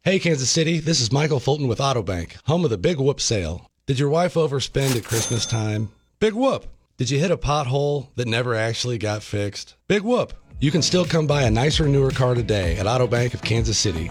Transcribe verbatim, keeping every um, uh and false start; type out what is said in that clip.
Hey, Kansas City, this is Michael Fulton with Autobank, home of the Big Whoop sale. Did your wife overspend at Christmas time? Big whoop. Did you hit a pothole that never actually got fixed? Big whoop. You can still come buy a nicer, newer car today at Autobank of Kansas City.